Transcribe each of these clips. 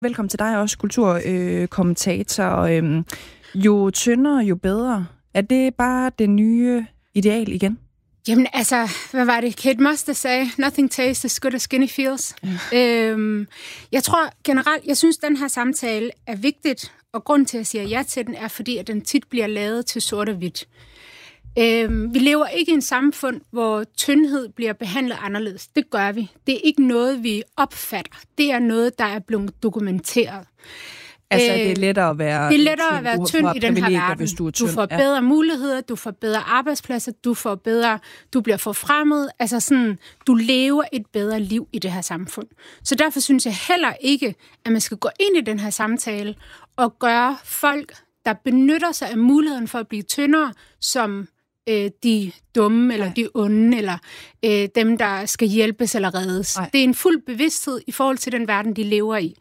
Velkommen til dig også, kulturkommentator. Jo tyndere, jo bedre. Er det bare det nye ideal igen? Jamen altså, hvad var det? Kate Moss, der sagde, nothing tastes as good as skinny feels. Ja. Jeg tror generelt, jeg synes, den her samtale er vigtigt, og grunden til, at jeg siger ja til den, er fordi, at den tit bliver lavet til sort og hvidt. Vi lever ikke i en samfund, hvor tyndhed bliver behandlet anderledes. Det gør vi. Det er ikke noget, vi opfatter. Det er noget, der er blevet dokumenteret. Altså, det er lettere at være tynd i den her verden. Hvis du er tynd. Du får bedre muligheder, du får bedre arbejdspladser, du bliver forfremmet. Altså sådan, du lever et bedre liv i det her samfund. Så derfor synes jeg heller ikke, at man skal gå ind i den her samtale og gøre folk, der benytter sig af muligheden for at blive tyndere, som de dumme, eller de onde, eller dem, der skal hjælpes eller reddes. Det er en fuld bevidsthed i forhold til den verden, de lever i.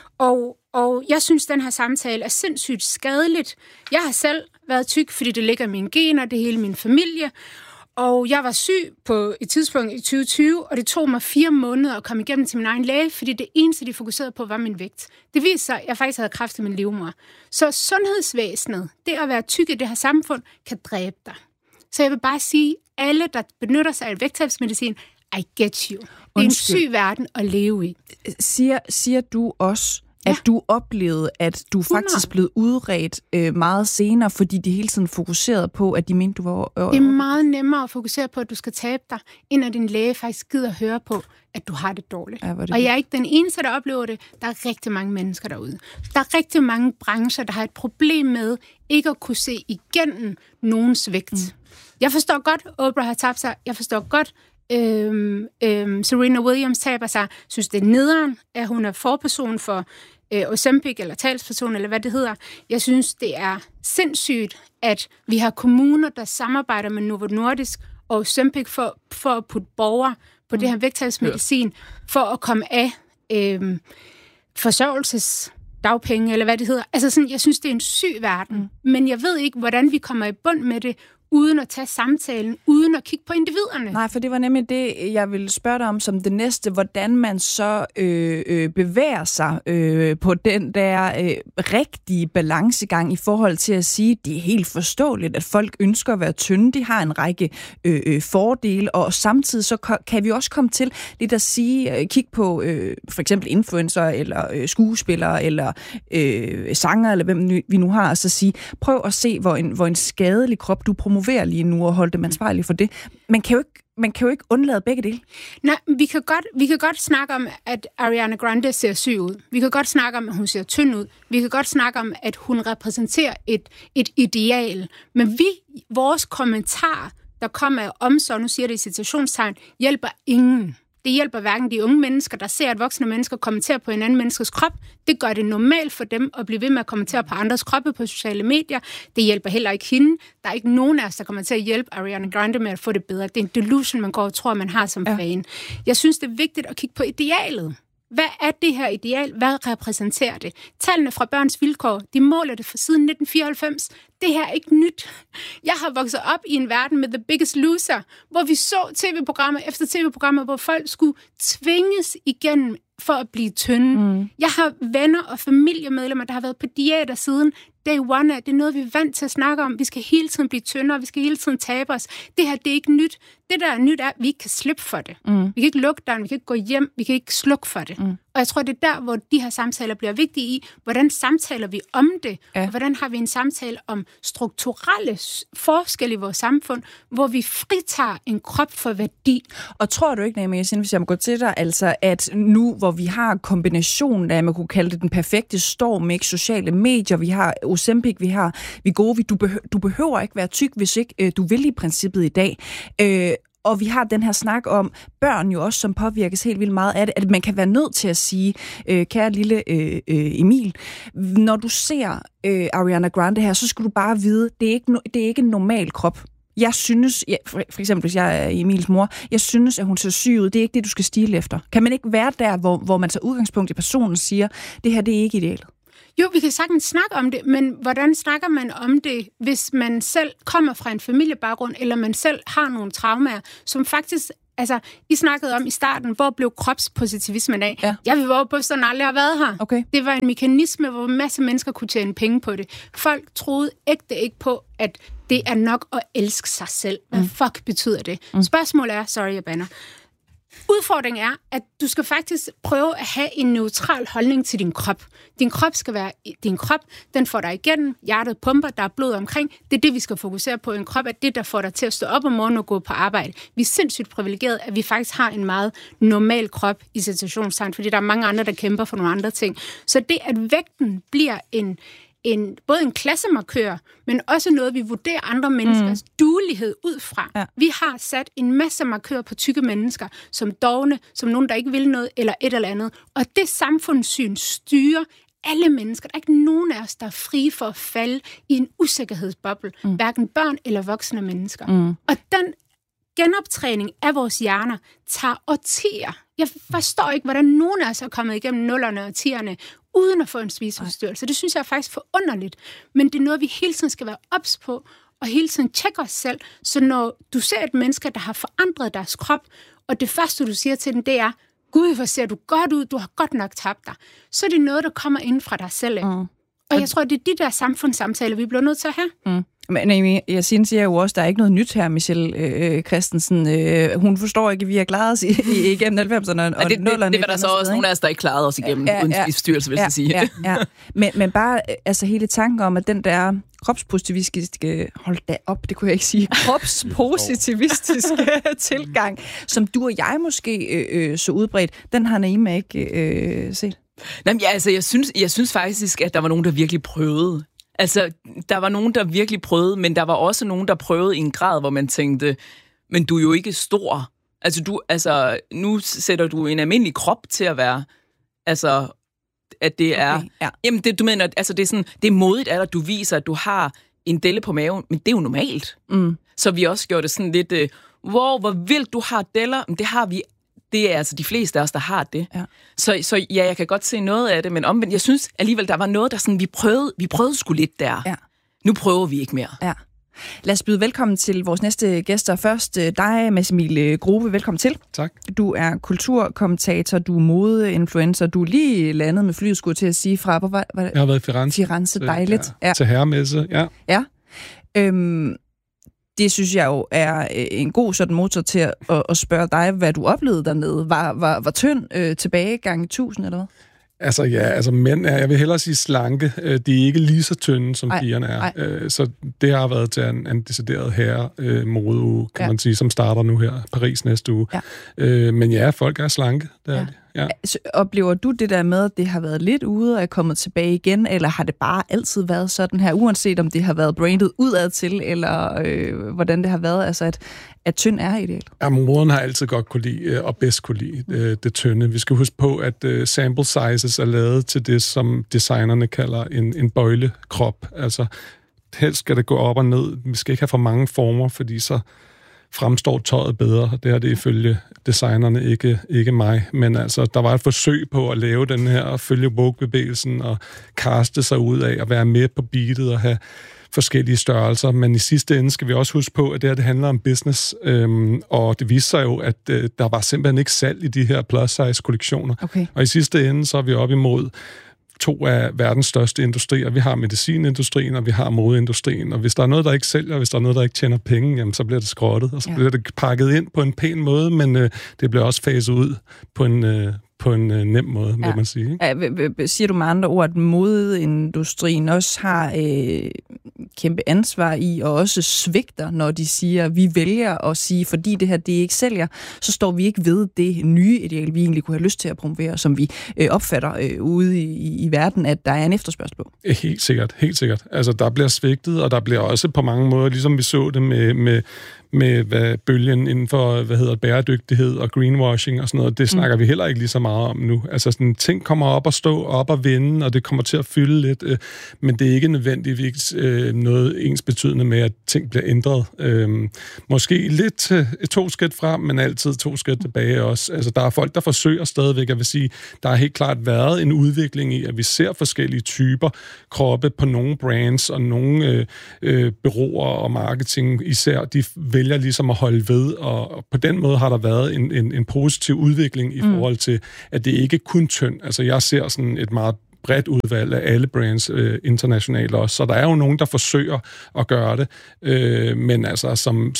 Og jeg synes, den her samtale er sindssygt skadeligt. Jeg har selv været tyk, fordi det ligger i mine gener, det er hele min familie. Og jeg var syg på et tidspunkt i 2020, og det tog mig 4 måneder at komme igennem til min egen læge, fordi det eneste, de fokuserede på, var min vægt. Det viste sig, at jeg faktisk havde kræft i min livmoder. Så sundhedsvæsenet, det at være tyk i det her samfund, kan dræbe dig. Så jeg vil bare sige, alle, der benytter sig af vægttabsmedicin, I get you. Det er en syg verden at leve i. Siger du også, at du oplevede, at du faktisk blev udredt meget senere, fordi de hele tiden fokuserede på, at de mente, du var... Det er meget nemmere at fokusere på, at du skal tabe dig, end at din læge faktisk gider at høre på, at du har det dårligt. Ja, og jeg er ikke den eneste, der oplever det. Der er rigtig mange mennesker derude. Der er rigtig mange brancher, der har et problem med ikke at kunne se igennem nogens vægt. Jeg forstår godt, Oprah har tabt sig. Jeg forstår godt, Serena Williams taber sig. Synes, det er nederen, at hun er forperson for Ozempic, eller talsperson, eller hvad det hedder. Jeg synes, det er sindssygt, at vi har kommuner, der samarbejder med Novo Nordisk og Ozempic for at putte borgere på det her vægttabsmedicin, for at komme af forsørgelsesdagpenge, eller hvad det hedder. Altså sådan, jeg synes, det er en syg verden. Men jeg ved ikke, hvordan vi kommer i bund med det, uden at tage samtalen, uden at kigge på individerne. Nej, for det var nemlig det, jeg ville spørge dig om som det næste, hvordan man så bevæger sig på den der rigtige balancegang i forhold til at sige, det er helt forståeligt, at folk ønsker at være tynde, de har en række fordele, og samtidig så kan vi også komme til lidt at sige, kig på for eksempel influencer, eller skuespillere, eller sanger, eller hvem vi nu har, og så sige, prøv at se, hvor en skadelig krop du promoverer lige nu, og holde dem ansvarlige for det. Man kan jo ikke undlade begge dele. Nej, vi kan godt snakke om, at Ariana Grande ser syg ud. Vi kan godt snakke om, at hun ser tynd ud. Vi kan godt snakke om, at hun repræsenterer et ideal. Men vores kommentar, der kommer af omsorg, nu siger det i citationstegn, hjælper ingen. Det hjælper hverken de unge mennesker, der ser, at voksne mennesker kommenterer på en anden menneskes krop. Det gør det normalt for dem at blive ved med at kommentere på andres kroppe på sociale medier. Det hjælper heller ikke hende. Der er ikke nogen af os, der kommer til at hjælpe Ariana Grande med at få det bedre. Det er en delusion, man går og tror, man har som fan. Jeg synes, det er vigtigt at kigge på idealet. Hvad er det her ideal? Hvad repræsenterer det? Tallene fra Børns Vilkår, de måler det fra siden 1994. Det her er ikke nyt. Jeg har vokset op i en verden med The Biggest Loser, hvor vi så tv-programmer efter tv-programmer, hvor folk skulle tvinges igennem for at blive tynde. Jeg har venner og familiemedlemmer, der har været på diæter siden day one. Det er noget, vi er vant til at snakke om. Vi skal hele tiden blive tyndere, vi skal hele tiden tabe os. Det her, det er ikke nyt. Det, der er nyt, er, at vi ikke kan slippe for det. Vi kan ikke lukke døren, vi kan ikke gå hjem, vi kan ikke slukke for det. Og jeg tror, det er der, hvor de her samtaler bliver vigtige i. Hvordan samtaler vi om det? Og hvordan har vi en samtale om strukturelle forskelle i vores samfund, hvor vi fritager en krop for værdi? Og tror du ikke, Naomi, hvis jeg må gå til dig, altså at nu, hvor vi har kombinationen af, man kunne kalde det den perfekte storm, ikke? Sociale medier, vi har Ozempic, vi har Wegovy, du behøver ikke være tyk, hvis ikke du vil i princippet i dag. Og vi har den her snak om børn jo også, som påvirkes helt vildt meget af det, at man kan være nødt til at sige, kære lille Emil, når du ser Ariana Grande her, så skal du bare vide, det er ikke en normal krop. Jeg synes, for eksempel hvis jeg er Emils mor, jeg synes, at hun ser syg ud. Det er ikke det, du skal stile efter. Kan man ikke være der, hvor man tager udgangspunkt i personen og siger, det her, det er ikke idealet? Jo, vi kan sagtens snakke om det, men hvordan snakker man om det, hvis man selv kommer fra en familiebaggrund, eller man selv har nogle traumer, som faktisk Altså, I snakkede om i starten, hvor blev kropspositivismen af? Ja. Jeg vil våge på, at den aldrig har været her. Okay. Det var en mekanisme, hvor en masse mennesker kunne tjene penge på det. Folk troede ægte ikke på, at det er nok at elske sig selv. Hvad fuck betyder det? Spørgsmålet er, sorry, jeg banner. Udfordringen er, at du skal faktisk prøve at have en neutral holdning til din krop. Din krop skal være din krop. Den får dig igennem. Hjertet pumper. Der er blod omkring. Det er det, vi skal fokusere på. En krop er det, der får dig til at stå op om morgenen og gå på arbejde. Vi er sindssygt privilegerede, at vi faktisk har en meget normal krop i situationstegn, fordi der er mange andre, der kæmper for nogle andre ting. Så det, at vægten bliver både en klassemarkør, men også noget, vi vurderer andre menneskers duelighed ud fra. Ja. Vi har sat en masse markører på tykke mennesker, som dovne, som nogen, der ikke vil noget, eller et eller andet. Og det samfundssyn styrer alle mennesker. Der er ikke nogen af os, der er frie for at falde i en usikkerhedsboble. Hverken børn eller voksne mennesker. Og den genoptræning af vores hjerner tager årtier. Jeg forstår ikke, hvordan nogen af os er kommet igennem 0'erne og 10'erne, uden at få en spiseforstyrrelse. Det synes jeg er faktisk forunderligt. Men det er noget, vi hele tiden skal være ops på, og hele tiden tjekke os selv. Så når du ser et menneske, der har forandret deres krop, og det første, du siger til den, det er, Gud, hvor ser du godt ud, du har godt nok tabt dig. Så er det noget, der kommer ind fra dig selv. Og jeg tror, det er de der samfundssamtaler, vi bliver nødt til at have. Men Amy, jeg siger jo også, der er ikke noget nyt her, Michelle Christensen. Hun forstår ikke, at vi har klaret os igennem 90'erne og 0'erne. Det var der så også nogle af os, der ikke klarede os igennem uden spiseforstyrrelse, vil jeg sige. Men bare altså hele tanken om, at den der kropspositivistiske, hold da op, det kunne jeg ikke sige, kropspositivistiske tilgang, som du og jeg måske så udbredt, den har Naima ikke set. Jamen, ja, altså, jeg synes faktisk, at der var nogen, der virkelig prøvede. Altså, der var nogen, der virkelig prøvede, men der var også nogen, der prøvede i en grad, hvor man tænkte, men du er jo ikke stor. Altså, nu sætter du en almindelig krop til at være, altså, at det er... Okay, ja. Jamen, det, du mener, altså, det er sådan, det er modigt, at du viser, at du har en delle på maven, men det er jo normalt. Så vi også gjorde det sådan lidt, hvor vildt du har deller, men det har vi. Det er altså de fleste af os, der har det. Ja. Så ja, jeg kan godt se noget af det, men omvendt, jeg synes alligevel, der var noget, der sådan, vi prøvede sgu lidt der. Ja. Nu prøver vi ikke mere. Ja. Lad os byde velkommen til vores næste gæster. Først dig, Mads Emil Grove. Velkommen til. Tak. Du er kulturkommentator, du er modeinfluencer, du er lige landet med flyet, skulle til at sige, fra... Jeg har været i Firenze. Firenze, dejligt. Ja. Til herremesse, ja. Det synes jeg jo er en god sådan motor til at spørge dig, hvad du oplevede dernede. Var tynd tilbagegang i 1000, eller hvad? Altså mænd er, jeg vil hellere sige slanke. De er ikke lige så tynde, som pigerne er. Så det har været til en decideret herre-modeuge, kan man sige, som starter nu her, Paris næste uge. Ja. Men ja, folk er slanke, det er de. Ja. Oplever du det der med, at det har været lidt ude og er kommet tilbage igen, eller har det bare altid været sådan her, uanset om det har været brandet udad til, eller hvordan det har været, altså at tynd er ideelt? Ja, moderen har altid godt kunne lide, og bedst kunne lide det tynde. Vi skal huske på, at sample sizes er lavet til det, som designerne kalder en bøjlekrop. Altså, helst skal det gå op og ned. Vi skal ikke have for mange former, fordi så fremstår tøjet bedre. Det er det ifølge designerne, ikke mig. Men altså, der var et forsøg på at lave den her, og følge woke-bevægelsen, og kaste sig ud af, at være med på beatet, og have forskellige størrelser. Men i sidste ende skal vi også huske på, at det handler om business. Og det viste sig jo, at der var simpelthen ikke salg i de her plus-size-kollektioner. Okay. Og i sidste ende, så er vi op imod 2 af verdens største industrier. Vi har medicinindustrien, og vi har modeindustrien. Og hvis der er noget, der ikke sælger, hvis der er noget, der ikke tjener penge, jamen, så bliver det skrottet, og så bliver det pakket ind på en pæn måde, men det bliver også faset ud på en nem måde, vil man sige. Ikke? Siger du med andre ord, at modeindustrien også har kæmpe ansvar i, og også svigter, når de siger, at vi vælger at sige, fordi det her det ikke sælger, så står vi ikke ved det nye ideal, vi egentlig kunne have lyst til at promovere, som vi opfatter ude i verden, at der er en efterspørgsel på? Helt sikkert. Altså, der bliver svigtet, og der bliver også på mange måder, ligesom vi så det med bølgen inden for, bæredygtighed og greenwashing og sådan noget, det snakker vi heller ikke lige så meget om nu. Altså sådan, ting kommer op og stå, op og vende, og det kommer til at fylde lidt, men det er ikke nødvendigvis noget ensbetydende med, at ting bliver ændret. Måske lidt 2 skridt frem, men altid 2 skridt tilbage også. Altså, der er folk, der forsøger stadigvæk, jeg vil sige, der har helt klart været en udvikling i, at vi ser forskellige typer kroppe på nogle brands og nogle bureauer og marketing, især de vælger ligesom at holde ved, og på den måde har der været en positiv udvikling i forhold til, at det ikke kun tynd. Altså jeg ser sådan et meget bredt udvalg af alle brands internationalt også, så der er jo nogen, der forsøger at gøre det, men altså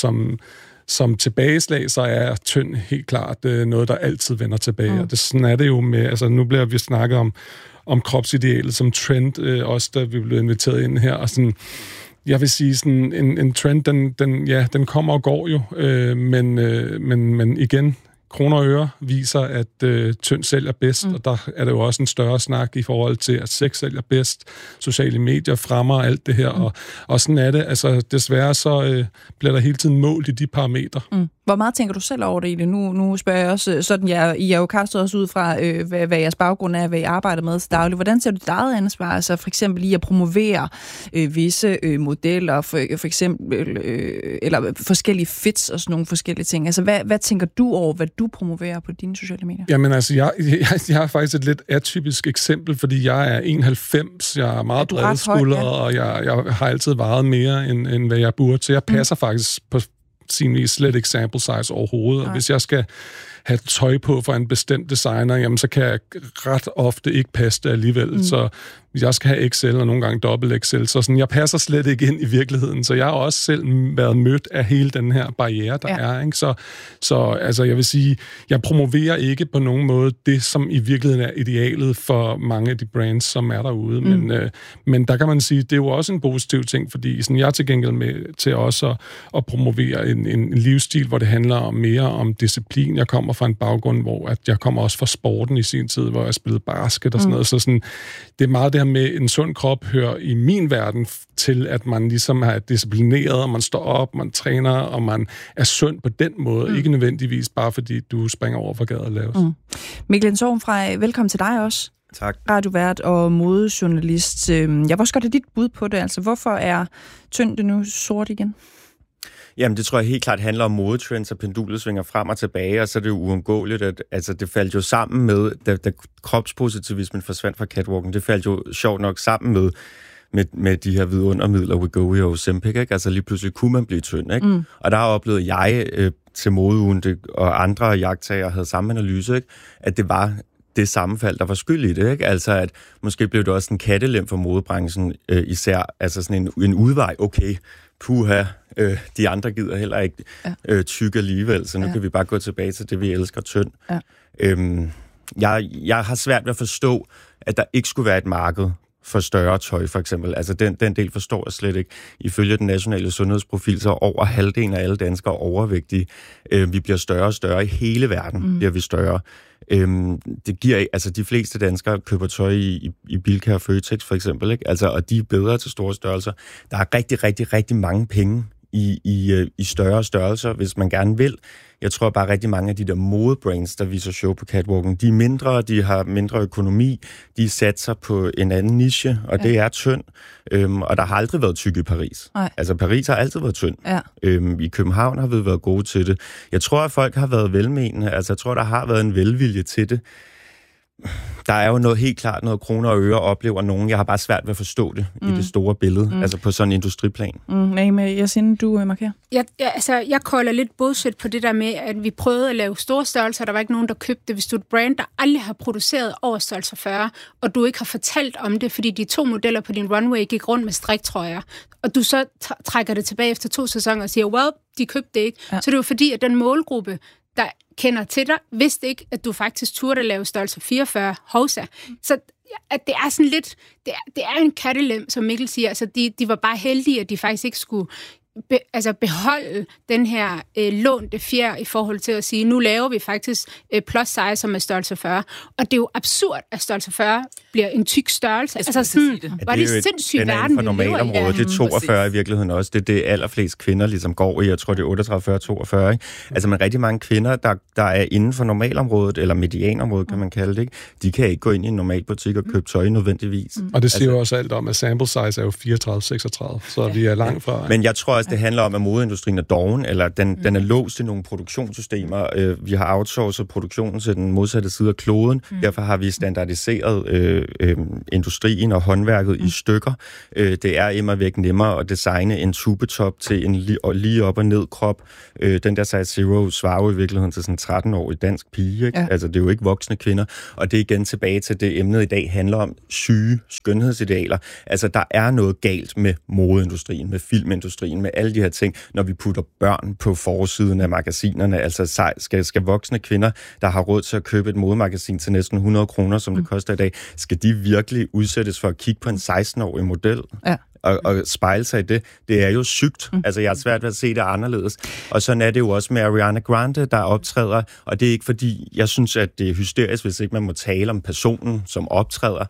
som tilbageslag, så er tynd helt klart noget, der altid vender tilbage, og sådan er det jo med, altså nu bliver vi snakket om kropsidealet som trend, også da vi blev inviteret ind her, og sådan, jeg vil sige, sådan en trend, den kommer og går jo, men igen, kroner og øre viser, at tynd sælger bedst, og der er det jo også en større snak i forhold til, at sex sælger bedst, sociale medier fremmer alt det her, og sådan er det. Altså desværre så bliver der hele tiden målt i de parametre. Hvor meget tænker du selv over det egentlig? Nu spørger jeg også, sådan I er jo kastet også ud fra, hvad jeres baggrund er, hvad I arbejder med til daglig. Hvordan ser du dit eget ansvar? Altså for eksempel i at promovere visse modeller, for eksempel, eller forskellige fits og sådan nogle forskellige ting. Altså hvad tænker du over, hvad du promoverer på dine sociale medier? Jamen altså, jeg har faktisk et lidt atypisk eksempel, fordi jeg er 91, jeg er meget bredskuldret, og jeg har altid vejet mere, end hvad jeg burde. Så jeg passer faktisk på sin vis slet ikke sample size overhovedet. Og hvis jeg skal have tøj på for en bestemt designer, jamen så kan jeg ret ofte ikke passe det alligevel. Så jeg skal have XL og nogle gange dobbelt XL. Så sådan, jeg passer slet ikke ind i virkeligheden. Så jeg har også selv været mødt af hele den her barriere, der er. Ikke? Så altså, jeg vil sige, jeg promoverer ikke på nogen måde det, som i virkeligheden er idealet for mange af de brands, som er derude. Men der kan man sige, det er jo også en positiv ting, fordi sådan, jeg er til gengæld med til også at promovere en livsstil, hvor det handler mere om disciplin. Jeg kommer fra en baggrund, hvor at jeg kommer også fra sporten i sin tid, hvor jeg spillede basket og sådan noget. Så sådan, det er meget det her med en sund krop hører i min verden til, at man ligesom er disciplineret, og man står op, man træner, og man er sund på den måde. Ikke nødvendigvis bare fordi du springer over for gaden og laves. Mikkel Sorgenfrey, velkommen til dig også. Tak. Radiovært og modejournalist. Jeg vil også godt have dit bud på det. Altså, hvorfor er tynd det nu sort igen? Jamen, det tror jeg helt klart handler om modetrends, og pendulet svinger frem og tilbage, og så er det jo uundgåeligt, at altså, det faldt jo sammen med, da kropspositivismen forsvandt fra catwalken, det faldt jo sjovt nok sammen med de her vidundermidler, Wegovy og Ozempic, ikke? Altså lige pludselig kunne man blive tynd, ikke? Og der oplevede jeg til modeugen, og andre jagttager havde samme analyse, ikke? At det var det sammenfald, der var skyld i det, ikke? Altså, at måske blev det også en kattelem for modebranchen især, altså sådan en udvej, okay, puha, de andre gider heller ikke tykke alligevel, så nu kan vi bare gå tilbage til det, vi elsker, tynd. Jeg har svært ved at forstå, at der ikke skulle være et marked for større tøj, for eksempel. Altså, den del forstår jeg slet ikke. Ifølge den nationale sundhedsprofil, så er over halvdelen af alle danskere overvægtige. Vi bliver større og større i hele verden, bliver vi større. Det giver, altså de fleste danskere køber tøj i Bilka og Føtex for eksempel, ikke? Altså, og de er bedre til store størrelser. Der er rigtig, rigtig, rigtig mange penge i større størrelser, hvis man gerne vil. Jeg tror bare rigtig mange af de der modebrands, der viser show på catwalken, de er mindre, de har mindre økonomi, de satser på en anden niche, og det er tynd. Og der har aldrig været tyk i Paris. Altså Paris har altid været tynd. I København har vi været gode til det. Jeg tror, at folk har været velmenende. Altså jeg tror, der har været en velvilje til det. Der er jo helt klart noget kroner og øre, oplever nogen. Jeg har bare svært ved at forstå det i det store billede, altså på sådan en industriplan. Yasin, du markerer? Jeg kolder lidt bullshit på det der med, at vi prøvede at lave store størrelser, der var ikke nogen, der købte det. Hvis du er et brand, der aldrig har produceret over størrelse 40, og du ikke har fortalt om det, fordi de 2 modeller på din runway gik rundt med striktrøjer, og du så trækker det tilbage efter 2 sæsoner og siger, well, de købte det ikke. Så det er jo fordi, at den målgruppe, der kender til dig, vidste ikke, at du faktisk turde at lave størrelse 44 hovsa. Så at det er sådan lidt, det er en kattelem, som Mikkel siger. Altså, de var bare heldige, at de faktisk ikke skulle beholde den her lånte fjer i forhold til at sige, nu laver vi faktisk plus size, som er størrelse 40. Og det er jo absurd, at størrelse 40 bliver en tyk størrelse. Altså sådan, var det sindssygt verden, for normalområdet, det er 42 i virkeligheden også. Det er det allerflest kvinder ligesom går i. Jeg tror, det er 38, 40, 42. Ikke? Altså, men rigtig mange kvinder, der er inden for normalområdet, eller medianområdet, kan man kalde det, ikke? De kan ikke gå ind i en normal butik og købe tøj nødvendigvis. Og det siger jo også alt om, at sample size er jo 34-36, så vi er langt fra. Men jeg tror også, det handler om, at modeindustrien er doven, eller den er låst i nogle produktionssystemer. Vi har outsourcet produktionen til den modsatte side af kloden. Derfor har vi standardiseret industrien og håndværket i stykker. Det er immer væk nemmere at designe en tubetop til en lige op og ned krop. Den der size zero svarer jo i virkeligheden til sådan en 13-årig dansk pige. Ikke? Ja. Altså, det er jo ikke voksne kvinder. Og det er igen tilbage til det emnet i dag handler om syge skønhedsidealer. Altså, der er noget galt med modeindustrien, med filmindustrien, med alle de her ting, når vi putter børn på forsiden af magasinerne. Altså, skal voksne kvinder, der har råd til at købe et modemagasin til næsten 100 kroner, som det koster i dag, skal de virkelig udsættes for at kigge på en 16-årig model? Ja. Og spejle sig i det, det er jo sygt. Altså, jeg har svært ved at se det anderledes. Og sådan er det jo også med Ariana Grande, der optræder, og det er ikke fordi, jeg synes, at det er hysterisk, hvis ikke man må tale om personen, som optræder.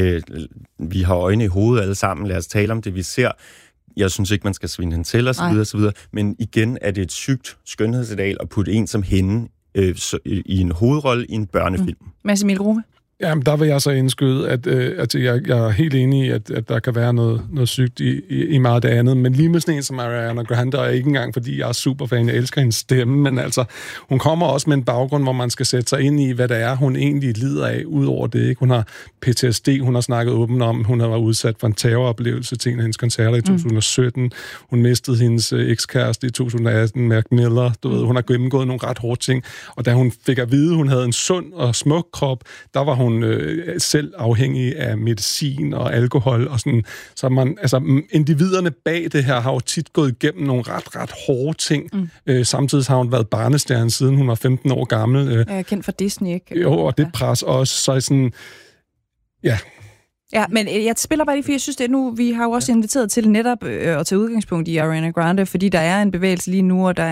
Vi har øjne i hovedet alle sammen, lad os tale om det, vi ser. Jeg synes ikke, man skal svine hende til, osv. Men igen er det et sygt skønhedsideal at putte en som hende i en hovedrolle i en børnefilm. Mads Emil Rome? Jamen, der vil jeg så indskyde, at jeg er helt enig i, at der kan være noget sygt i meget det andet, men lige med sådan en som Ariana Grande, og ikke engang fordi jeg er superfan, jeg elsker hendes stemme, men altså, hun kommer også med en baggrund, hvor man skal sætte sig ind i, hvad det er, hun egentlig lider af, ud over det, ikke? Hun har PTSD, hun har snakket åbent om, hun har været udsat for en terroroplevelse til en af hendes koncerter i 2017, hun mistede hendes ekskæreste i 2018, Mac Miller, du ved, hun har gennemgået nogle ret hårde ting, og da hun fik at vide, hun havde en sund og smuk krop, der var hun selv afhængig af medicin og alkohol og sådan. Så altså individerne bag det her har jo tit gået igennem nogle ret hårde ting. Samtidig har hun været barnestjerne siden hun var 15 år gammel. Jeg er kendt fra Disney, ikke? Jo, og det pres også. Så sådan, ja. Ja, men jeg spiller bare lige, for jeg synes, det nu, vi har jo også inviteret til netop at tage udgangspunkt i Ariana Grande, fordi der er en bevægelse lige nu, og der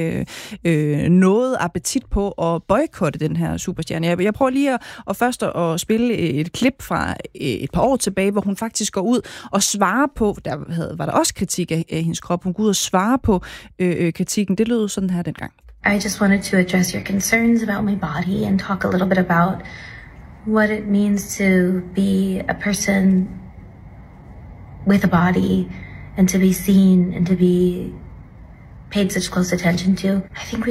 er noget appetit på at boykotte den her superstjerne. Jeg prøver lige at først at spille et klip fra et par år tilbage, hvor hun faktisk går ud og svarer på, var der også kritik af hendes krop, hun går ud og svarer på kritikken. Det lød sådan her dengang. I just wanted to address your concerns about my body and talk a little bit about what it means to be a person with a body and to be seen and to be paid such close attention to. I think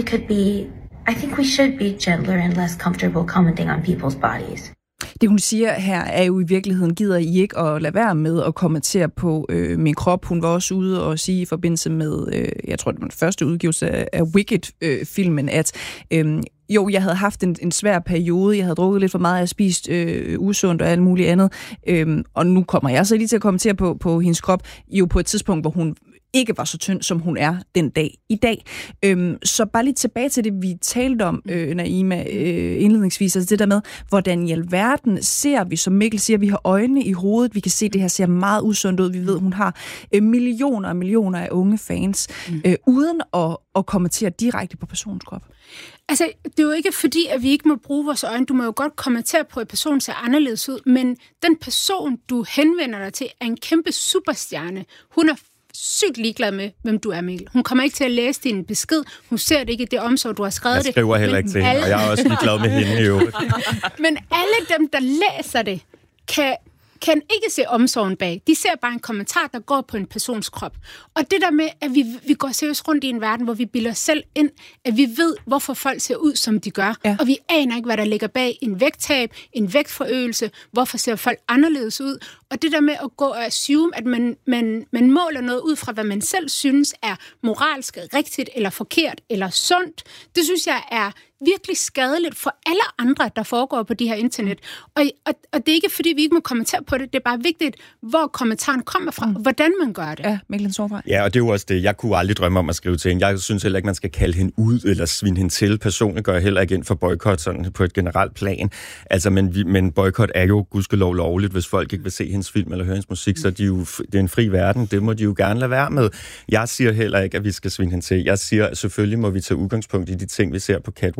we should be gentler and less comfortable commenting on people's bodies. Det, hun siger her, er jo i virkeligheden, gider I ikke at lade være med at kommentere på min krop. Hun var også ude og sige i forbindelse med, jeg tror, det var den første udgivelse af Wicked-filmen, at jo, jeg havde haft en svær periode, jeg havde drukket lidt for meget, jeg havde spist usundt og alt muligt andet, og nu kommer jeg så lige til at kommentere på hendes krop, jo på et tidspunkt, hvor hun ikke var så tynd, som hun er den dag i dag. Så bare lige tilbage til det, vi talte om, Naima, indledningsvis, altså det der med, hvordan i alverden ser vi, som Mikkel siger, vi har øjne i hovedet, vi kan se, det her ser meget usundt ud, vi ved, hun har millioner og millioner af unge fans, uden at kommentere direkte på personens krop. Altså, det er jo ikke fordi, at vi ikke må bruge vores øjne. Du må jo godt kommentere på, at personen ser anderledes ud, men den person, du henvender dig til, er en kæmpe superstjerne. Hun er sygt ligeglad med, hvem du er, Mikkel. Hun kommer ikke til at læse din besked. Hun ser det ikke i det omsorg, du har skrevet det. Jeg skriver heller ikke til hende, og jeg er også ligeglad med hende i øvrigt. Men alle dem, der læser det, kan ikke se omsorgen bag. De ser bare en kommentar, der går på en persons krop. Og det der med, at vi går seriøst rundt i en verden, hvor vi bilder os selv ind, at vi ved, hvorfor folk ser ud, som de gør. Ja. Og vi aner ikke, hvad der ligger bag en vægttab, en vægtforøgelse, hvorfor ser folk anderledes ud. Og det der med at gå og assume, at man måler noget ud fra, hvad man selv synes er moralsk rigtigt, eller forkert, eller sundt, det synes jeg er virkelig skadeligt for alle andre, der foregår på de her internet. Og det er ikke, fordi vi ikke må kommentere på det. Det er bare vigtigt, hvor kommentaren kommer fra, og hvordan man gør det. Ja, Mikkel Sorfra. Ja, og det er jo også det. Jeg kunne aldrig drømme om at skrive til hende. Jeg synes heller ikke, man skal kalde hende ud, eller svine hende til. Personligt gør jeg heller ikke ind for boykot sådan på et generelt plan. Altså, men boykot er jo gudskelov lovligt, hvis folk ikke vil se hendes film eller høre hendes musik, så det er en fri verden. Det må de jo gerne lade være med. Jeg siger heller ikke, at vi skal svine hende til. Jeg siger, at selvfølgelig må vi tage udgangspunkt i de ting, vi ser på catwalk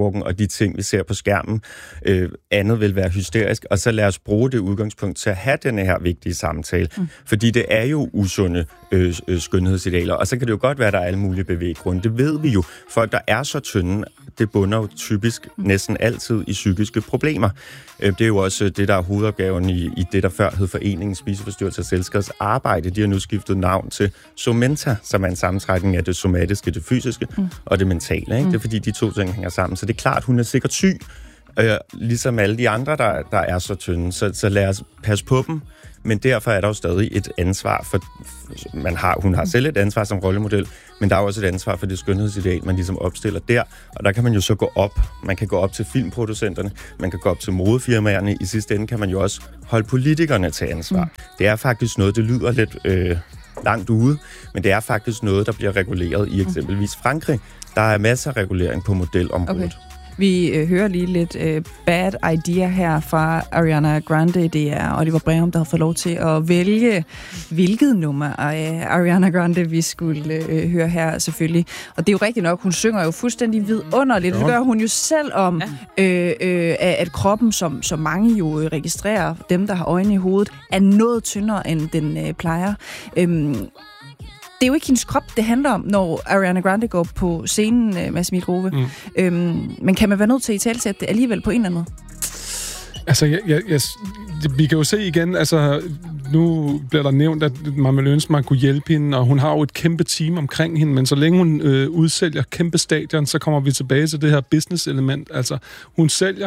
catwalken og de ting, vi ser på skærmen. Andet vil være hysterisk, og så lad os bruge det udgangspunkt til at have den her vigtige samtale. Fordi det er jo usunde skønhedsidealer, og så kan det jo godt være, at der er alle mulige bevæggrunde. Det ved vi jo. Folk, der er så tynde, det bunder jo typisk næsten altid i psykiske problemer. Det er jo også det, der er hovedopgaven i det, der før hed Foreningen Spiseforstyrrelser og Selvskades arbejde. De har nu skiftet navn til Somenta, som er en sammentrækning af det somatiske, det fysiske og det mentale. Ikke? Det er fordi, de to ting hænger sammen. Så det er klart, hun er sikkert syg, ligesom alle de andre, der er så tynde. Så lad os passe på dem. Men derfor er der jo stadig et ansvar for... Hun har selv et ansvar som rollemodel, men der er også et ansvar for det skønhedsideal, man ligesom opstiller der. Og der kan man jo så gå op. Man kan gå op til filmproducenterne, man kan gå op til modefirmaerne. I sidste ende kan man jo også holde politikerne til ansvar. Det er faktisk noget, det lyder lidt langt ude, men det er faktisk noget, der bliver reguleret i eksempelvis Frankrig. Der er masser af regulering på modelområdet. Okay. Vi hører lige lidt bad idea her fra Ariana Grande. Det er Oliver Breum, der har fået lov til at vælge, hvilket nummer af Ariana Grande vi skulle høre her selvfølgelig. Og det er jo rigtigt nok, hun synger jo fuldstændig vidunderligt. Det gør hun jo selv om, at kroppen, som mange jo registrerer, dem der har øjne i hovedet, er noget tyndere, end den plejer. Det er jo ikke hendes krop, det handler om, når Ariana Grande går på scenen, Mads Emil Grove. Men kan man være nødt til at italesætte det alligevel på en eller anden måde? Altså, vi kan jo se igen, altså, nu bliver der nævnt, at man vil ønske, man kunne hjælpe hende, og hun har jo et kæmpe team omkring hende, men så længe hun udsælger kæmpe stadion, så kommer vi tilbage til det her business-element. Altså, hun sælger.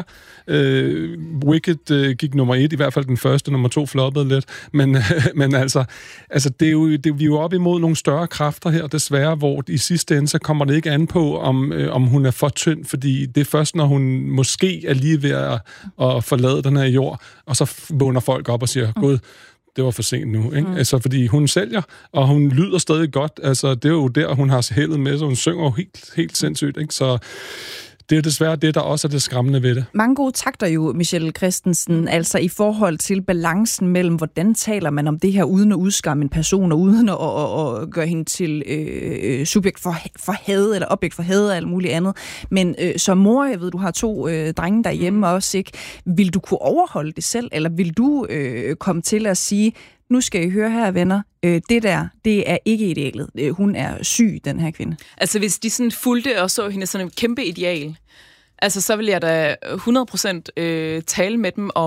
Wicked gik nummer 1, i hvert fald den første, nummer 2 floppede lidt, men altså vi er jo op imod nogle større kræfter her, desværre, hvor i sidste ende, så kommer det ikke an på, om hun er for tynd, fordi det er først, når hun måske er lige ved at forlade den her jord, og så vågner folk op og siger, Gud, det var for sent nu, ikke? Altså, fordi hun sælger, og hun lyder stadig godt. Altså, det er jo der, hun har heldet med, så hun synger jo helt sindssygt, ikke? Så det er desværre det, der også er det skræmmende ved det. Mange gode takter jo, Michelle Christensen, altså i forhold til balancen mellem, hvordan taler man om det her, uden at udskamme en person, og uden at gøre hende til subjekt for had, eller objekt for had, og alt muligt andet. Men som mor, jeg ved, du har 2 drenge derhjemme også, ikke? Vil du kunne overholde det selv, eller vil du komme til at sige, nu skal I høre her, venner, det er ikke idealet. Hun er syg, den her kvinde. Altså, hvis de sådan fulgte og så hende sådan en kæmpe ideal, altså, så vil jeg da 100% tale med dem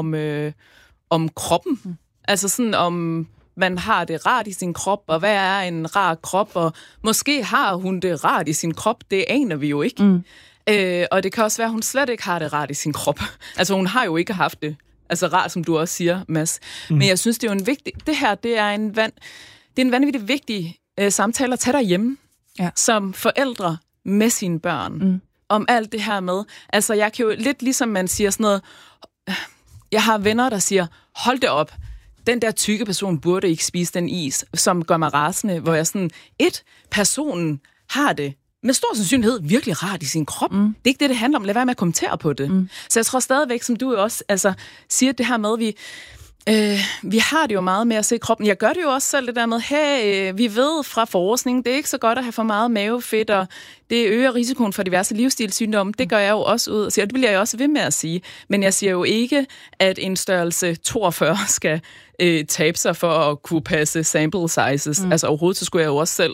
om kroppen. Altså sådan om man har det rart i sin krop, og hvad er en rar krop, og måske har hun det rart i sin krop, det aner vi jo ikke. Og det kan også være, at hun slet ikke har det rart i sin krop. Altså, hun har jo ikke haft det. Altså rart, som du også siger, Mads. Men jeg synes, det er jo en vigtig... Det her, det er en vanvittig vigtig samtale at tage derhjemme, som forældre med sine børn. Om alt det her med... Altså, jeg kan jo lidt ligesom man siger sådan noget... Jeg har venner, der siger, hold det op, den der tykke person burde ikke spise den is, som gør mig rasende, hvor jeg sådan... Personen har det med stor sandsynlighed virkelig rart i sin krop. Det er ikke det handler om. Lad være med at kommentere på det. Så jeg tror stadigvæk, som du også siger det her med, vi har det jo meget med at se kroppen. Jeg gør det jo også selv det der med, hey, vi ved fra forskning, det er ikke så godt at have for meget mavefedt, og det øger risikoen for diverse livsstilssygdomme. Det gør jeg jo også ud og siger, og det vil jeg også ved med at sige. Men jeg siger jo ikke, at en størrelse 42 skal tabe sig for at kunne passe sample sizes. Altså overhovedet, så skulle jeg jo også selv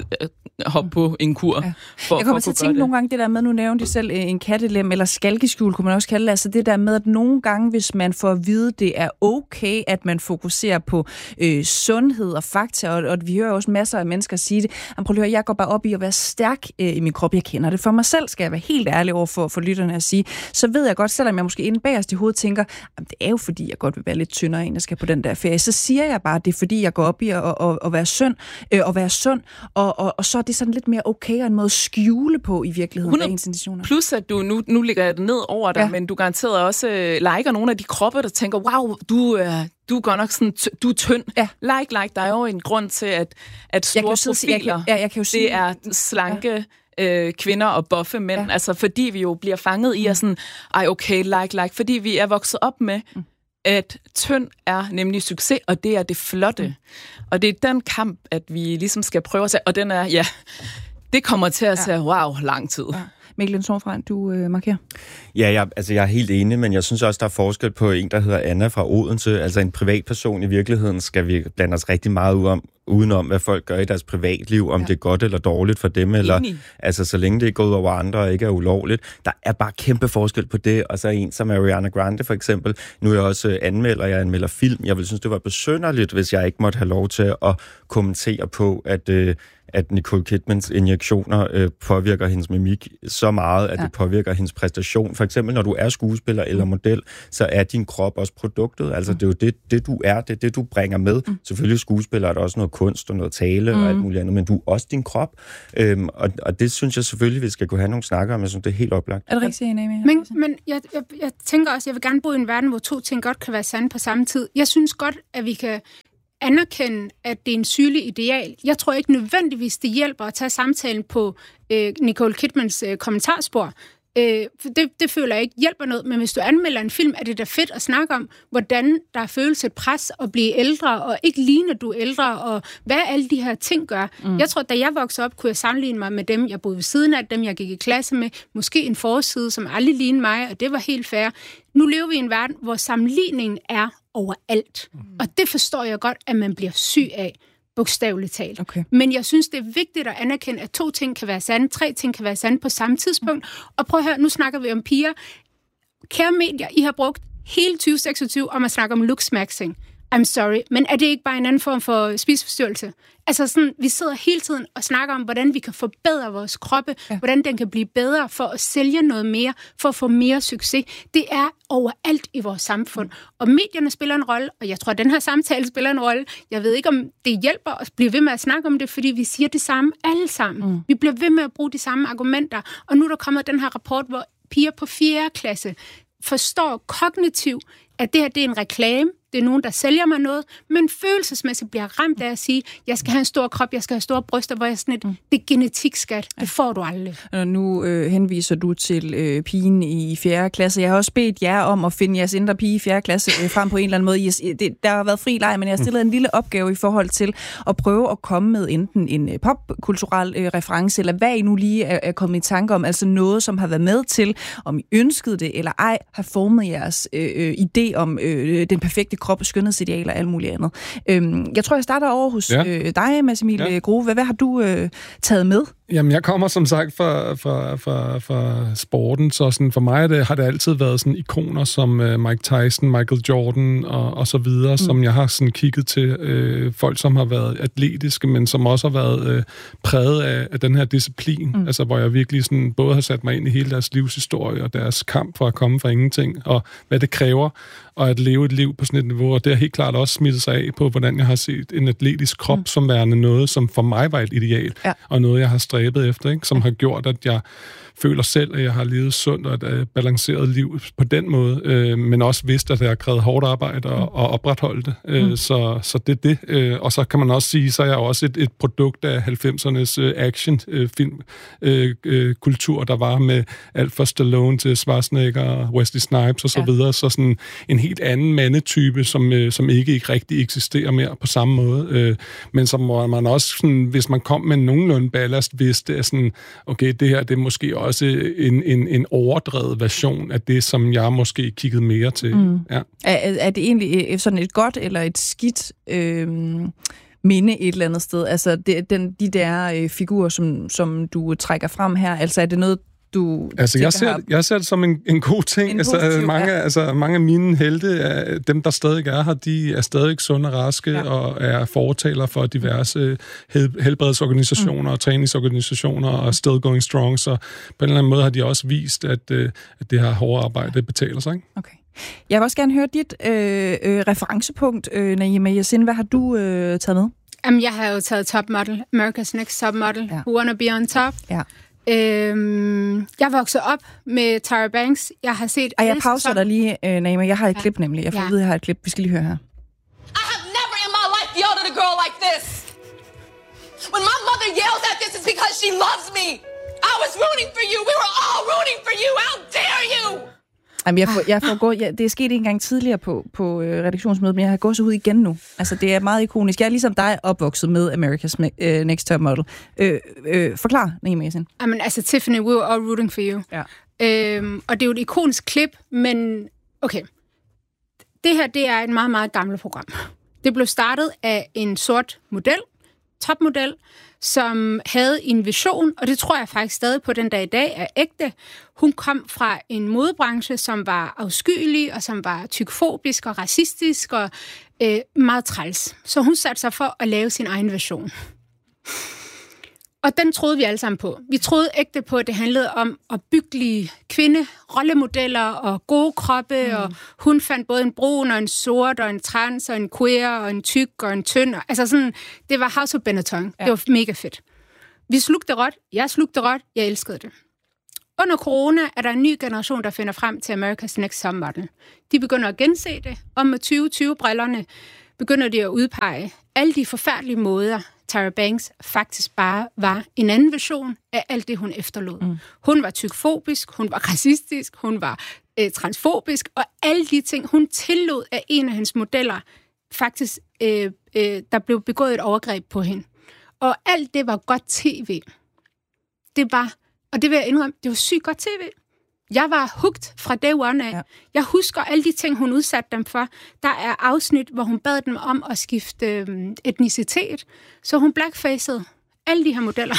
hoppe på en kur. Ja. Jeg kommer til at tænke nogle gange det der med, nu nævner de selv en kattelem, eller skalkeskjul, kunne man også kalde det. Altså det der med, at nogle gange, hvis man får at vide, det er okay, at man fokuserer på sundhed og fakta, og vi hører også masser af mennesker sige det. Prøv at høre, jeg går bare op i at være stærk i min krop. Jeg kender det for mig selv, skal jeg være helt ærlig over for lytterne at sige. Så ved jeg godt, selvom jeg måske inde bagerst i hovedet tænker, det er jo fordi, jeg godt vil være lidt tyndere, end jeg skal på den der ferie. Så siger jeg bare, det er fordi, jeg går op i at være sund, og så er det sådan lidt mere okay, og en måde at skjule på i virkeligheden af ens intentioner. Plus at du, nu ligger jeg det ned over dig, men du garanteret også liker nogle af de kroppe, der tænker, wow, du er godt nok sådan, du er tynd. Ja. Like, der er jo en grund til, at store profiler, jeg kan jo sige, det er slanke kvinder og buffe mænd, altså fordi vi jo bliver fanget i at sådan, okay, like, fordi vi er vokset op med, at tynd er nemlig succes, og det er det flotte. Og det er den kamp, at vi ligesom skal prøve at tage, og den er, det kommer til at tage, lang tid. Ja. Mikkel Lindstrøm, du markerer. Ja, jeg er helt enig, men jeg synes også, der er forskel på en, der hedder Anna fra Odense. Altså en privatperson i virkeligheden skal vi blande os rigtig meget udenom, hvad folk gør i deres privatliv, om det er godt eller dårligt for dem, eller altså så længe det ikke går ud over andre og ikke er ulovligt. Der er bare kæmpe forskel på det, og så en som Ariana Grande for eksempel. Nu er jeg også jeg anmelder film. Jeg vil synes, det var besynderligt, hvis jeg ikke måtte have lov til at kommentere på, at Nicole Kidmans injektioner påvirker hendes mimik så meget, at det påvirker hendes præstation. For eksempel, når du er skuespiller eller model, så er din krop også produktet. Altså, det er jo det du er, det er det, du bringer med. Selvfølgelig skuespiller er der også noget kunst og noget tale og alt muligt andet, men du er også din krop. Og det synes jeg selvfølgelig, vi skal kunne have nogle snakker om. Jeg synes, det er helt oplagt. Er det rigtigt, Amy? Men jeg tænker også, jeg vil gerne bo i en verden, hvor to ting godt kan være sande på samme tid. Jeg synes godt, at vi kan anerkende, at det er en sygelig ideal. Jeg tror ikke nødvendigvis, det hjælper at tage samtalen på Nicole Kidmans kommentarspor. Det føler jeg ikke hjælper noget, men hvis du anmelder en film, er det da fedt at snakke om, hvordan der føles et pres at blive ældre, og ikke ligne du ældre, og hvad alle de her ting gør. Jeg tror, da jeg voksede op, kunne jeg sammenligne mig med dem, jeg boede ved siden af, dem jeg gik i klasse med, måske en forside, som aldrig lignede mig, og det var helt fair. Nu lever vi i en verden, hvor sammenligningen er overalt. Og det forstår jeg godt, at man bliver syg af, bogstaveligt talt. Okay. Men jeg synes, det er vigtigt at anerkende, at 2 ting kan være sande, 3 ting kan være sande på samme tidspunkt. Og prøv at høre, nu snakker vi om piger. Kære medier, I har brugt hele 2026 om at snakke om looksmaxing. I'm sorry, men er det ikke bare en anden form for spiseforstyrrelse? Altså sådan, vi sidder hele tiden og snakker om, hvordan vi kan forbedre vores kroppe, hvordan den kan blive bedre for at sælge noget mere, for at få mere succes. Det er overalt i vores samfund. Og medierne spiller en rolle, og jeg tror, at den her samtale spiller en rolle. Jeg ved ikke, om det hjælper at blive ved med at snakke om det, fordi vi siger det samme alle sammen. Vi bliver ved med at bruge de samme argumenter. Og nu er der kommet den her rapport, hvor piger på 4. klasse forstår kognitivt, at det her det er en reklame, det er nogen, der sælger mig noget, men følelsesmæssigt bliver ramt af at sige, jeg skal have en stor krop, jeg skal have store bryster, hvor jeg sådan det er genetikskat, det får du aldrig. Nu henviser du til pigen i 4. klasse. Jeg har også bedt jer om at finde jeres indre pige i 4. klasse frem på en eller anden måde. Der har været fri leg, men jeg har stillet en lille opgave i forhold til at prøve at komme med enten en popkulturel reference, eller hvad I nu lige er kommet i tanke om, altså noget, som har været med til, om I ønskede det eller ej, har formet jeres idé om den perfekte krop, skønhedsidealer og alt muligt andet. Jeg tror, jeg starter over hos dig, Mads Emil Grove. Hvad har du taget med? Jamen, jeg kommer som sagt fra sporten, så sådan, for mig har det altid været sådan ikoner som Mike Tyson, Michael Jordan og så videre, som jeg har sådan kigget til. Folk, som har været atletiske, men som også har været præget af den her disciplin. Altså, hvor jeg virkelig sådan, både har sat mig ind i hele deres livshistorie og deres kamp for at komme fra ingenting, og hvad det kræver, og at leve et liv på sådan et niveau. Og det har helt klart også smittet sig af på, hvordan jeg har set en atletisk krop som værende noget, som for mig var et ideal, og noget, jeg har stræbet efter, ikke? Som har gjort, at jeg føler selv, at jeg har levet sundt og et balanceret liv på den måde, men også vidst, at jeg har krævet hårdt arbejde og opretholdt det. Så det er det. Og så kan man også sige, så er jeg også et produkt af 90'ernes actionfilmkultur, der var med alt fra Stallone til Schwarzenegger, Wesley Snipes og så videre. Så sådan en helt anden mandetype, som ikke rigtig eksisterer mere på samme måde. Men som man også, sådan, hvis man kom med nogenlunde ballast, vidste, at sådan, okay, det her, det er måske også en overdrevet version af det, som jeg måske kiggede mere til. Ja. Er det egentlig sådan et godt eller et skidt minde et eller andet sted? Altså de der figurer, som du trækker frem her, altså er det noget, du jeg ser det som en god ting. Mange af mine helte, dem der stadig er her, de er stadig sunde og raske og er fortalere for diverse helbredsorganisationer og træningsorganisationer og still going strong, så på en eller anden måde har de også vist, at det her hårde arbejde betaler sig. Ikke? Okay. Jeg vil også gerne høre dit referencepunkt, Naima Yasin. Hvad har du taget med? Jamen, jeg har jo taget Top Model, America's Next Top Model, Who Wanna Be On Top. Ja. Jeg voksede op med Tyra Banks. Jeg har set... Og jeg pauser dig lige, Naima. Jeg har et klip nemlig. Jeg får at vide, jeg har et klip. Vi skal lige høre her. I have never in my life yelled at a girl like this. When my mother yells at this, it's because she loves me. I was rooting for you. We were all rooting for you. How dare you? Jamen, det er sket en gang tidligere på redaktionsmødet, men jeg har gået ud igen nu. Altså, det er meget ikonisk. Jeg er ligesom dig opvokset med America's Next Top Model. Forklar, Naima Yasin. Jamen, altså, Tiffany, we were all rooting for you. Ja. Og det er jo et ikonisk klip, men okay. Det her, det er et meget, meget gammelt program. Det blev startet af en sort model, topmodel, som havde en vision, og det tror jeg faktisk stadig på den dag i dag er ægte. Hun kom fra en modebranche, som var afskyelig, og som var tykfobisk og racistisk og meget træls. Så hun satte sig for at lave sin egen version. Og den troede vi alle sammen på. Vi troede ægte på, at det handlede om opbyggelige kvinderollemodeller og gode kroppe, og hun fandt både en brun og en sort og en trans og en queer og en tyk og en tynd. Altså sådan, det var House of Benetton. Ja. Det var mega fedt. Vi slugte råt. Jeg slugte råt. Jeg elskede det. Under corona er der en ny generation, der finder frem til America's Next Top Model. De begynder at gense det, og med 2020-brillerne begynder de at udpege alle de forfærdelige måder, Tyra Banks faktisk bare var en anden version af alt det, hun efterlod. Hun var tykfobisk, hun var racistisk, hun var transfobisk, og alle de ting, hun tillod af en af hendes modeller, faktisk, der blev begået et overgreb på hende. Og alt det var godt tv. Det var, og det vil jeg indrømme, det var sygt godt tv. Jeg var hooked fra day one af. Ja. Jeg husker alle de ting, hun udsatte dem for. Der er afsnit, hvor hun bad dem om at skifte etnicitet, så hun blackfacede alle de her modeller.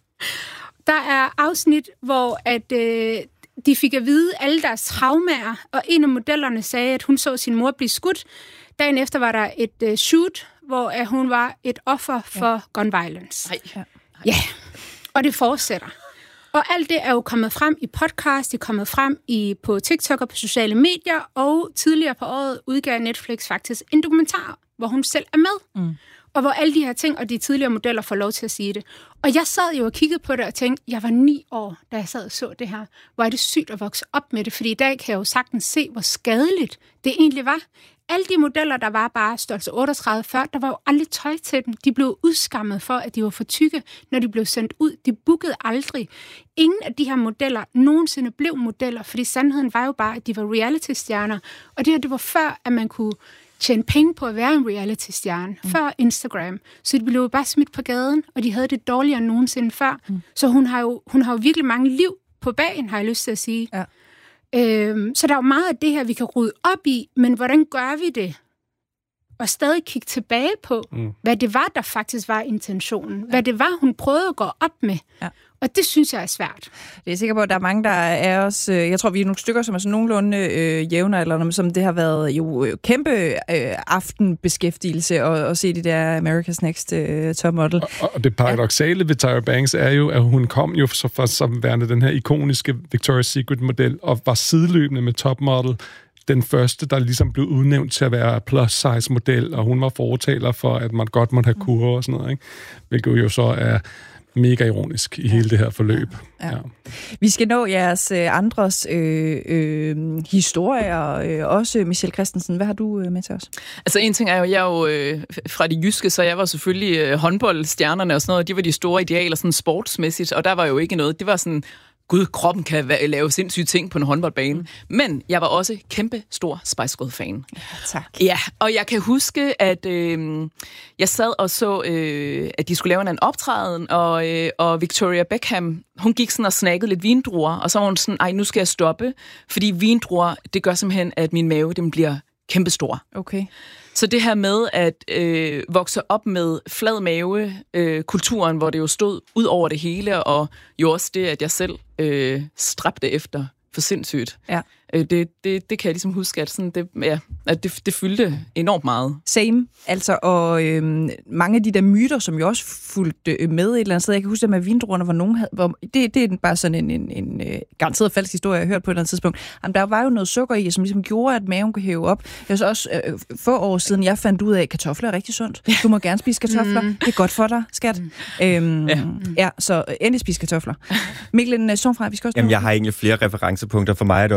Der er afsnit, hvor at, de fik at vide alle deres traumer, og en af modellerne sagde, at hun så sin mor blive skudt. Dagen efter var der et shoot, hvor hun var et offer for gun violence. Ja, og det fortsætter. Og alt det er jo kommet frem i podcast, det er kommet frem på TikTok og på sociale medier, og tidligere på året udgav Netflix faktisk en dokumentar, hvor hun selv er med. Og hvor alle de her ting og de tidligere modeller får lov til at sige det. Og jeg sad jo og kiggede på det og tænkte, jeg var 9 år, da jeg sad og så det her. Hvor er det sygt at vokse op med det, fordi i dag kan jeg jo sagtens se, hvor skadeligt det egentlig var. Alle de modeller, der var bare størrelse 38 før, der var jo aldrig tøj til dem. De blev udskammet for, at de var for tykke, når de blev sendt ud. De bookede aldrig. Ingen af de her modeller nogensinde blev modeller, fordi sandheden var jo bare, at de var reality-stjerner. Og det her, det var før, at man kunne tjene penge på at være en reality-stjerne. Før Instagram. Så de blev jo bare smidt på gaden, og de havde det dårligere end nogensinde før. Så hun har jo virkelig mange liv på bagen, har jeg lyst til at sige. Ja. Så der er jo meget af det her, vi kan rydde op i, men hvordan gør vi det? Og stadig kigge tilbage på, hvad det var, der faktisk var intentionen. Hvad det var, hun prøvede at gå op med. Ja. Og det synes jeg er svært. Jeg er sikker på, at der er mange, der er også... Jeg tror, vi er nogle stykker, som er sådan nogenlunde jævnaldrende, som det har været jo kæmpe aftenbeskæftigelse at se de der America's Next Top Model. Og det paradoksale ved Tyra Banks er jo, at hun kom jo som værende den her ikoniske Victoria's Secret-model, og var sideløbende med Top Model den første, der ligesom blev udnævnt til at være plus-size-model, og hun var fortaler for, at man godt måtte have kurver og sådan noget, ikke? Hvilket jo så er mega ironisk i hele det her forløb. Ja. Vi skal nå jeres andres historier, også Michelle Christensen. Hvad har du med til os? Altså en ting er jo, jeg er jo fra de jyske, så jeg var selvfølgelig håndboldstjernerne og sådan noget, de var de store idealer sådan sportsmæssigt, og der var jo ikke noget, det var sådan, gud, kroppen kan lave sindssyge ting på en håndboldbane. Men jeg var også kæmpe stor Spice Girl-fan. Ja, tak. Ja, og jeg kan huske, at jeg sad og så, at de skulle lave en optræden, og Victoria Beckham, hun gik sådan og snakkede lidt vindruer, og så var hun sådan, ej, nu skal jeg stoppe, fordi vindruer, det gør simpelthen, at min mave, den bliver kæmpestor. Okay. Så det her med at vokse op med flad mave, kulturen, hvor det jo stod ud over det hele, og jo også det, at jeg selv stræbte efter for sindssygt. Ja. Det kan jeg ligesom huske, at, sådan, det fyldte enormt meget. Same. Altså, og mange af de der myter, som jo også fulgte med et eller andet sted. Jeg kan huske, at med vindruerne, hvor nogen havde... Det er bare sådan en garanteret falsk historie, jeg har hørt på et eller andet tidspunkt. Jamen, der var jo noget sukker i, som ligesom gjorde, at maven kunne hæve op. Jeg så også få år siden, jeg fandt ud af, at kartofler er rigtig sundt. Du må gerne spise kartofler. Det er godt for dig, skat. Ja, så endelig spise kartofler. Mikkel, en song fra, vi skal også... Jamen, jeg har egentlig flere referencepunkter. For mig er det også flad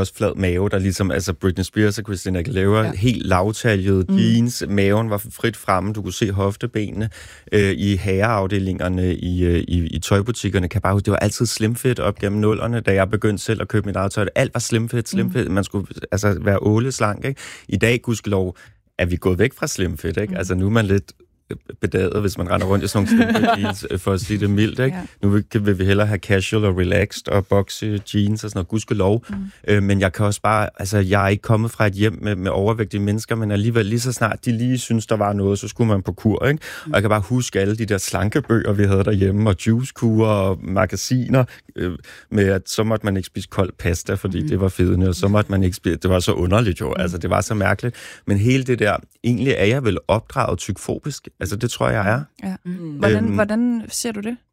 mave, der ligesom, altså Britney Spears og Christina Aguilera, helt lavtaljede jeans, maven var frit fremme, du kunne se hoftebenene i herreafdelingerne, i tøjbutikkerne, kan bare huske, det var altid slimfit op gennem nullerne, da jeg begyndte selv at købe mit eget tøj. Alt var slimfit, man skulle altså være åleslank, ikke? I dag, gudskelov, er vi gået væk fra slimfit, ikke? Altså nu er man lidt bedaget, hvis man render rundt i sådan nogle slimfit jeans, for at sige det mildt, ikke? Ja. Nu vil vi hellere have casual og relaxed og boxe jeans og sådan noget, gudskelov. Men jeg kan også bare, altså jeg er ikke kommet fra et hjem med overvægtige mennesker, men alligevel lige så snart de lige synes, der var noget, så skulle man på kur, ikke? Og jeg kan bare huske alle de der slankebøger, vi havde derhjemme, og juicekurer og magasiner, med at så måtte man ikke spise kold pasta, fordi det var fedende, og så måtte man ikke spise, det var så underligt jo, altså det var så mærkeligt. Men hele det der, egentlig er jeg vel opdraget tykfobisk. Altså, det tror jeg er. Ja. Hvordan ser du det?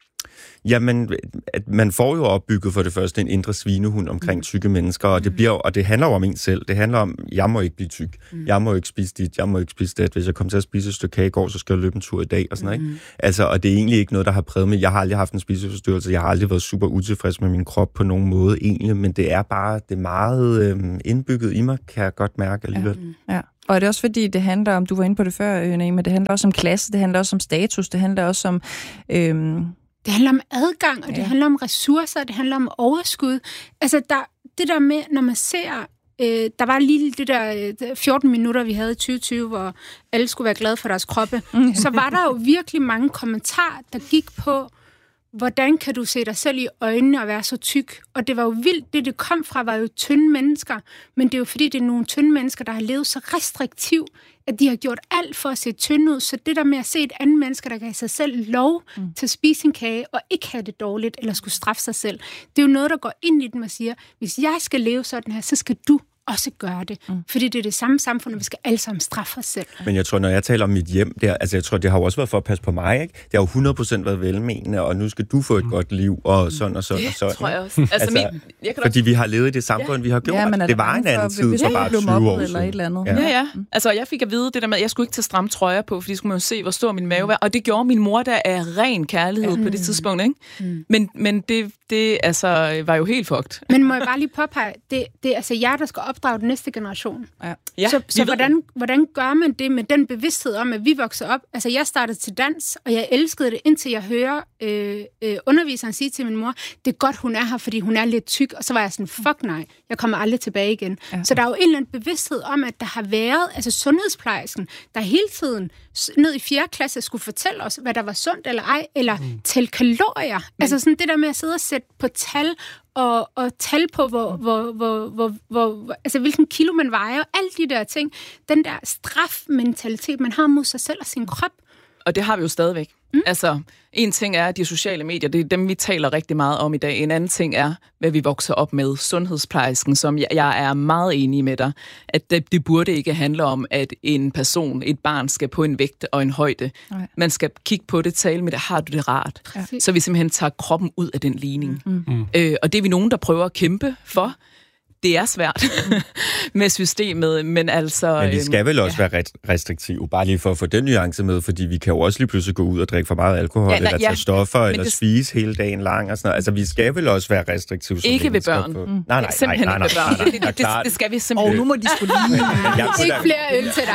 Jamen, at man får jo opbygget for det første en indre svinehund omkring tykke mennesker, og det handler jo om en selv. Det handler om, jeg må ikke blive tyk. Jeg må ikke spise dit, jeg må ikke spise det. Hvis jeg kommer til at spise et stykke kage i går, så skal jeg løbe en tur i dag, og sådan noget, ikke? Altså, og det er egentlig ikke noget, der har præget mig. Jeg har aldrig haft en spiseforstyrrelse. Jeg har aldrig været super utilfreds med min krop på nogen måde, egentlig, men det er bare, det er meget indbygget i mig, kan jeg godt mærke alligevel. Ja. Og er det også fordi, det handler om, du var inde på det før, Naima, det handler også om klasse, det handler også om status, det handler også om... Det handler om adgang, og det handler om ressourcer, det handler om overskud. Altså, det der med, når man ser... der var lige det der 14 minutter, vi havde i 2020, hvor alle skulle være glade for deres kroppe. Så var der jo virkelig mange kommentarer, der gik på, hvordan kan du se dig selv i øjnene og være så tyk? Og det var jo vildt, det kom fra, var jo tynde mennesker. Men det er jo fordi, det er nogle tynde mennesker, der har levet så restriktivt, at de har gjort alt for at se tynde ud. Så det der med at se et andet menneske, der kan have sig selv lov til at spise en kage, og ikke have det dårligt, eller skulle straffe sig selv, det er jo noget, der går ind i den og siger, hvis jeg skal leve sådan her, så skal du også gøre det. Fordi det er det samme samfund, og vi skal alle sammen straffe os selv. Men jeg tror, når jeg taler om mit hjem, jeg tror, det har jo også været for at passe på mig, ikke? Det har jo 100% været velmenende, og nu skal du få et godt liv, og sådan og sådan og sådan. Det tror jeg også. Fordi vi har levet i det samfund, vi har gjort. Ja, det var en anden tid for bare 20 år eller et eller andet. Ja. Altså, jeg fik at vide det der med, at jeg skulle ikke tage stramme trøjer på, fordi skulle man jo se, hvor stor min mave var. Og det gjorde min mor, der er ren kærlighed på det tidspunkt, ikke? Men det altså, var jo helt fucked. Men må jeg bare lige påpege, det er altså jer, der skal opdrage den næste generation. Ja, så hvordan gør man det med den bevidsthed om, at vi vokser op? Altså, jeg startede til dans, og jeg elskede det, indtil jeg hører underviseren sige til min mor, det er godt, hun er her, fordi hun er lidt tyk. Og så var jeg sådan, fuck nej, jeg kommer aldrig tilbage igen. Ja. Så der er jo en eller anden bevidsthed om, at der har været, altså sundhedsplejersken, der hele tiden ned i 4. klasse skulle fortælle os, hvad der var sundt eller ej, eller tælle kalorier. Altså sådan det der med at sidde og sætte på tal, og tal på, altså hvilken kilo man vejer, alle de der ting. Den der strafmentalitet, man har mod sig selv og sin krop. Og det har vi jo stadigvæk. Altså, en ting er de sociale medier, det er dem, vi taler rigtig meget om i dag. En anden ting er, hvad vi vokser op med. Sundhedsplejersken, som jeg er meget enig med dig, at det burde ikke handle om, at en person, et barn, skal på en vægt og en højde. Nej. Man skal kigge på det, tale med det, har du det rart? Ja. Så vi simpelthen tager kroppen ud af den ligning. Og det er vi nogen, der prøver at kæmpe for. Det er svært med systemet, men altså... Men vi skal vel også være restriktive, bare lige for at få den nuance med, fordi vi kan jo også lige pludselig gå ud og drikke for meget alkohol, eller tage stoffer, eller spise hele dagen lang, og sådan noget. Altså, vi skal vel også være restriktive. Ikke ved børn. Nej. Simpelthen ikke ved børn. Det skal vi simpelthen. Og nu må de skulle lige... Ikke flere øl til